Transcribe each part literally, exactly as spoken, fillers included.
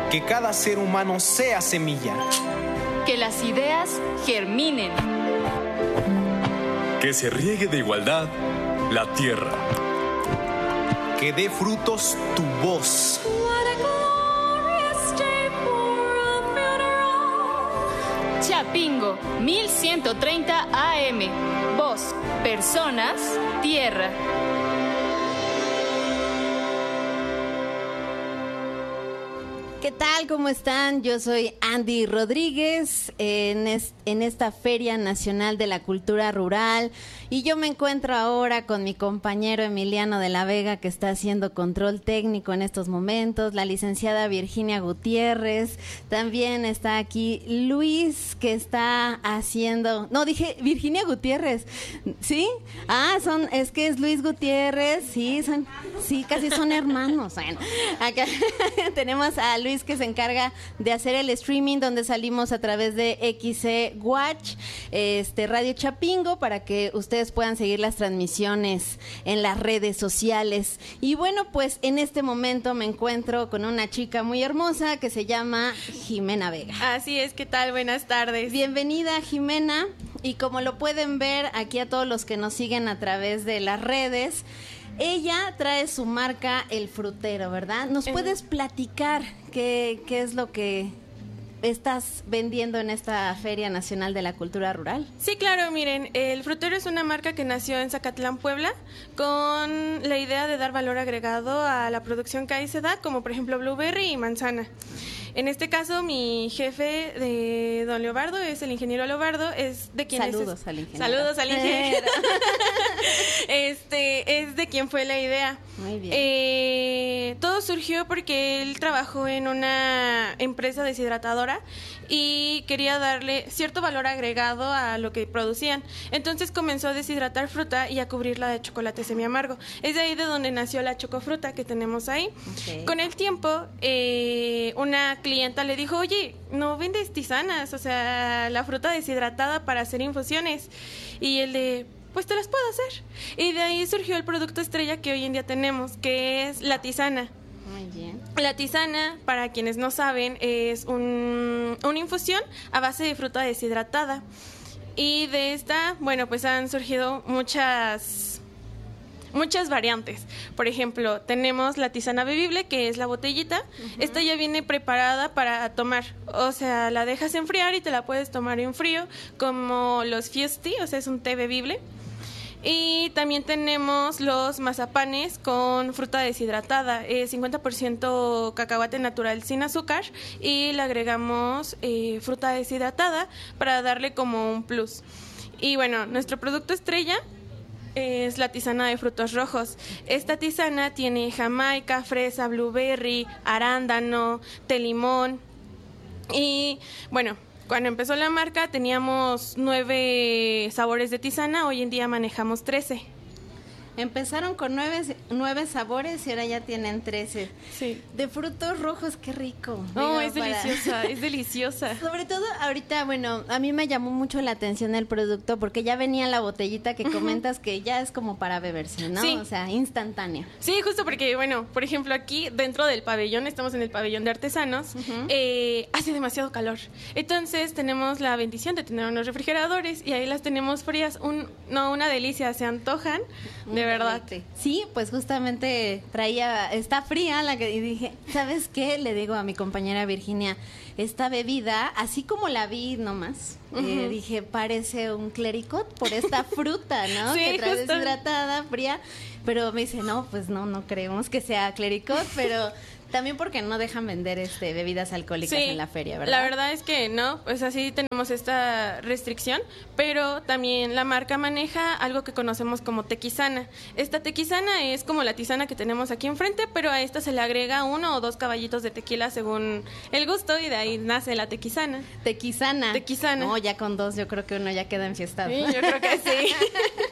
Que cada ser humano sea semilla. Que las ideas germinen. Que se riegue de igualdad la tierra. Que dé frutos tu voz. Chapingo, mil ciento treinta A M. Voz, personas, tierra. ¿Qué tal? ¿Cómo están? Yo soy Andy Rodríguez en, es, en esta Feria Nacional de la Cultura Rural y yo me encuentro ahora con mi compañero Emiliano de la Vega, que está haciendo control técnico en estos momentos, la licenciada Virginia Gutiérrez, también está aquí Luis, que está haciendo, no, dije Virginia Gutiérrez, ¿sí? Ah, son, es que es Luis Gutiérrez, sí, son, sí, casi son hermanos. Bueno, acá tenemos a Luis, que se encarga de hacer el streaming, donde salimos a través de X C Watch, este Radio Chapingo, para que ustedes puedan seguir las transmisiones en las redes sociales. Y bueno, pues en este momento me encuentro con una chica muy hermosa que se llama Jimena Vega. Así es, ¿qué tal? Buenas tardes. Bienvenida, Jimena, y como lo pueden ver aquí a todos los que nos siguen a través de las redes, ella trae su marca El Frutero, ¿verdad? ¿Nos puedes platicar qué, qué es lo que estás vendiendo en esta Feria Nacional de la Cultura Rural? Sí, claro, miren, El Frutero es una marca que nació en Zacatlán, Puebla, con la idea de dar valor agregado a la producción que ahí se da, como por ejemplo blueberry y manzana. En este caso, mi jefe de don Leobardo es el ingeniero Leobardo, es de quien Saludos es, al ingeniero. Saludos al ingeniero. este, es de quien fue la idea. Muy bien. Eh, todo surgió porque él trabajó en una empresa deshidratadora y quería darle cierto valor agregado a lo que producían. Entonces comenzó a deshidratar fruta y a cubrirla de chocolate semiamargo. Es de ahí de donde nació la chocofruta que tenemos ahí. Okay. Con el tiempo, eh, una clienta le dijo, oye, no vendes tisanas, o sea, la fruta deshidratada para hacer infusiones. Y él de, pues te las puedo hacer. Y de ahí surgió el producto estrella que hoy en día tenemos, que es la tisana. Muy bien. La tisana, para quienes no saben, es un, una infusión a base de fruta deshidratada. Y de esta, bueno, pues han surgido muchas... muchas variantes. Por ejemplo, tenemos la tisana bebible, que es la botellita. Uh-huh. Esta ya viene preparada para tomar. O sea, la dejas enfriar y te la puedes tomar en frío, como los Fiesti, o sea, es un té bebible. Y también tenemos los mazapanes con fruta deshidratada, eh, cincuenta por ciento cacahuate natural sin azúcar, y le agregamos eh, fruta deshidratada para darle como un plus. Y bueno, nuestro producto estrella es la tisana de frutos rojos. Esta tisana tiene jamaica, fresa, blueberry, arándano, té limón. Y bueno, cuando empezó la marca teníamos nueve sabores de tisana, hoy en día manejamos trece. Empezaron con nueve, nueve sabores y ahora ya tienen trece. Sí. De frutos rojos, qué rico. No, Digo, es para... deliciosa, es deliciosa. Sobre todo ahorita, bueno, a mí me llamó mucho la atención el producto porque ya venía la botellita que comentas, uh-huh, que ya es como para beberse, ¿no? Sí. O sea, instantánea. Sí, justo porque, bueno, por ejemplo, aquí dentro del pabellón, estamos en el pabellón de artesanos, uh-huh, eh, hace demasiado calor. Entonces tenemos la bendición de tener unos refrigeradores y ahí las tenemos frías. Un, no, una delicia, se antojan. De verdad. Sí, pues justamente traía, está fría la que, y dije, ¿sabes qué? Le digo a mi compañera Virginia, esta bebida, así como la vi nomás, uh-huh, eh, dije, parece un clericot por esta fruta, ¿no? Sí, que trae justo. Deshidratada, fría, pero me dice, no, pues no, no creemos que sea clericot, pero... También porque no dejan vender este bebidas alcohólicas, sí, en la feria, ¿verdad? La verdad es que no, pues así tenemos esta restricción, pero también la marca maneja algo que conocemos como tequisana. Esta tequisana es como la tisana que tenemos aquí enfrente, pero a esta se le agrega uno o dos caballitos de tequila según el gusto y de ahí nace la tequisana. Tequisana. Tequisana. No, ya con dos yo creo que uno ya queda enfiestado. Sí, yo creo que sí.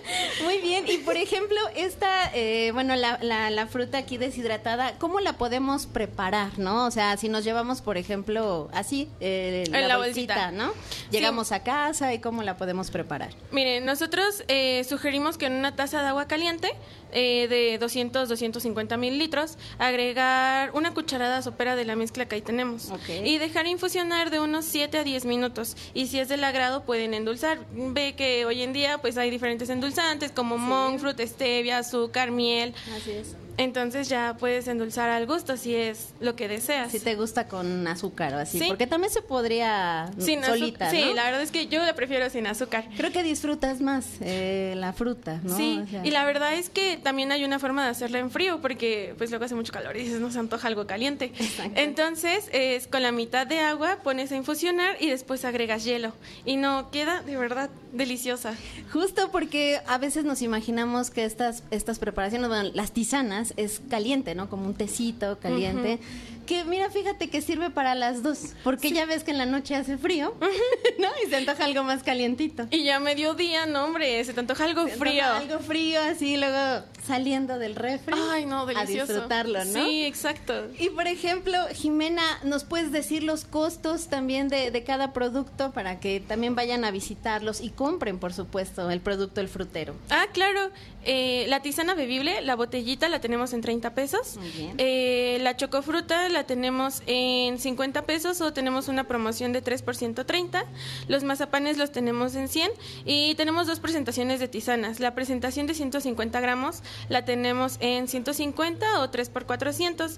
Muy bien, y por ejemplo, esta, eh, bueno, la, la, la fruta aquí deshidratada, ¿cómo la podemos preparar, no? O sea, si nos llevamos, por ejemplo, así, eh, la, En la bolsita, bolsita, ¿no? Llegamos sí. a casa y ¿cómo la podemos preparar? Miren, nosotros eh, sugerimos que en una taza de agua caliente eh, de doscientos, doscientos cincuenta mililitros, agregar una cucharada sopera de la mezcla que ahí tenemos. Okay. Y dejar infusionar de unos siete a diez minutos. Y si es del agrado, pueden endulzar. Ve que hoy en día pues hay diferentes endulzantes como sí. monk fruit, stevia, azúcar, miel. Así es. Entonces ya puedes endulzar al gusto si es lo que deseas. Si te gusta con azúcar o así, ¿sí? Porque también se podría sin solita, Sí, ¿no? la verdad es que yo la prefiero sin azúcar. Creo que disfrutas más eh, la fruta, ¿no? Sí, o sea. Y la verdad es que también hay una forma de hacerla en frío porque pues luego hace mucho calor y dices, no se antoja algo caliente. Exacto. Entonces, es con la mitad de agua pones a infusionar y después agregas hielo y no queda de verdad deliciosa. Justo porque a veces nos imaginamos que estas estas preparaciones, bueno, las tisanas es caliente, ¿no? Como un tecito caliente. Uh-huh. Que mira, fíjate que sirve para las dos, porque sí. ya ves que en la noche hace frío, uh-huh. ¿no? Y se antoja algo más calientito. Y ya mediodía, no, hombre, se te antoja algo se frío. Antoja algo frío, así, luego saliendo del refri. Ay, no, delicioso. A disfrutarlo, ¿no? Sí, exacto. Y por ejemplo, Jimena, ¿nos puedes decir los costos también de, de cada producto para que también vayan a visitarlos y compren, por supuesto, el producto El Frutero? Ah, claro. Eh, la tisana bebible, la botellita la tenemos en treinta pesos. Muy bien. Eh, la chocofruta la tenemos en cincuenta pesos o tenemos una promoción de tres por ciento treinta. Los mazapanes los tenemos en cien y tenemos dos presentaciones de tisanas. La presentación de ciento cincuenta gramos la tenemos en ciento cincuenta o tres por cuatrocientos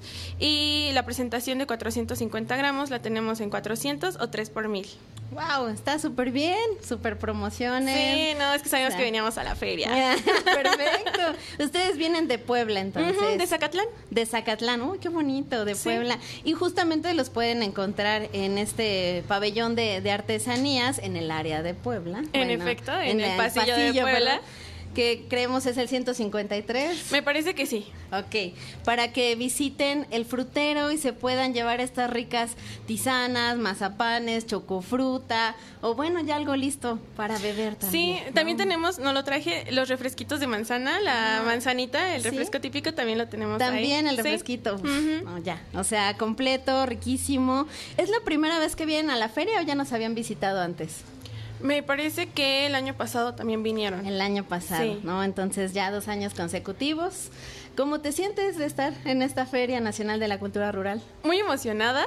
y la presentación de cuatrocientos cincuenta gramos la tenemos en cuatrocientos o tres por mil. Wow, está súper bien, súper promociones. Sí, no, es que sabíamos que veníamos a la feria. Perfecto. Ustedes vienen de Puebla, entonces. Uh-huh, de Zacatlán. De Zacatlán, uy, qué bonito, de Puebla. Sí. Y justamente los pueden encontrar en este pabellón de, de artesanías en el área de Puebla. En bueno, efecto, en, en el, el pasillo, pasillo de Puebla. ¿verdad? Que creemos es el ciento cincuenta y tres. Me parece que sí. Ok, para que visiten El Frutero y se puedan llevar estas ricas tisanas, mazapanes, chocofruta, o bueno, ya algo listo para beber también. Sí, ¿no? También tenemos, no lo traje, los refresquitos de manzana, la ah, manzanita, el refresco ¿sí? típico también lo tenemos También ahí. el refresquito. Sí. Uh-huh. No, ya, o sea, completo, riquísimo. ¿Es la primera vez que vienen a la feria o ya nos habían visitado antes? Me parece que el año pasado también vinieron. El año pasado, sí. ¿no? Entonces ya dos años consecutivos. ¿Cómo te sientes de estar en esta Feria Nacional de la Cultura Rural? Muy emocionada.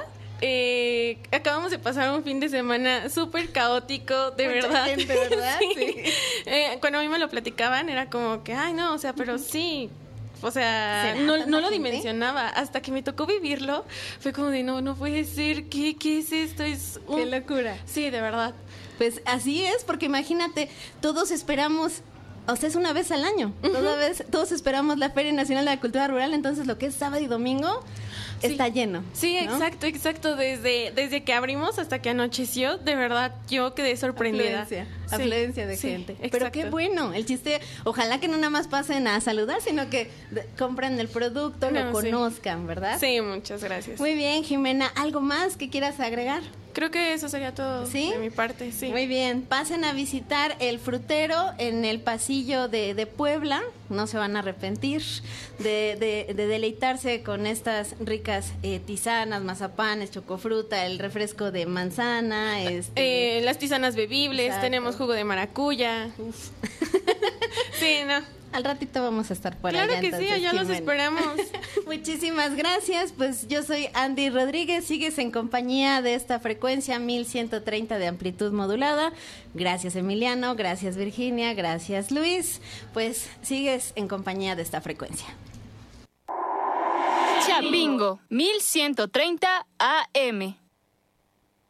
Eh, acabamos de pasar un fin de semana súper caótico, de Mucha verdad. gente, ¿verdad? sí. Sí. Eh, cuando a mí me lo platicaban era como que, ay, no, o sea, pero sí... O sea, no, no lo dimensionaba. Hasta que me tocó vivirlo, fue como de, no, no puede ser. ¿Qué, qué es esto? Es un... Qué locura. Sí, de verdad. Pues así es, porque imagínate, todos esperamos... O sea, es una vez al año. Uh-huh. Toda vez, todos esperamos la Feria Nacional de la Cultura Rural, entonces lo que es sábado y domingo sí. está lleno. Sí, ¿no? exacto, exacto. Desde, desde que abrimos hasta que anocheció, de verdad, yo quedé sorprendida. Afluencia, sí. afluencia de sí, gente. Exacto. Pero qué bueno, el chiste, ojalá que no nada más pasen a saludar, sino que de, compren el producto, no, lo conozcan, sí. ¿verdad? Sí, muchas gracias. Muy bien, Jimena, ¿algo más que quieras agregar? Creo que eso sería todo ¿Sí? de mi parte, sí. Muy bien, pasen a visitar El Frutero en el pasillo de, de Puebla, no se van a arrepentir de, de, de deleitarse con estas ricas eh, tisanas, mazapanes, chocofruta, el refresco de manzana. Este... Eh, las tisanas bebibles, Exacto. tenemos jugo de maracuya. Uf. sí, no. Al ratito vamos a estar por claro allá. Claro que sí, allá los esperamos. Muchísimas gracias. Pues yo soy Andy Rodríguez. Sigues en compañía de esta frecuencia mil ciento treinta de amplitud modulada. Gracias, Emiliano. Gracias, Virginia. Gracias, Luis. Pues sigues en compañía de esta frecuencia. Chapingo, mil ciento treinta A M.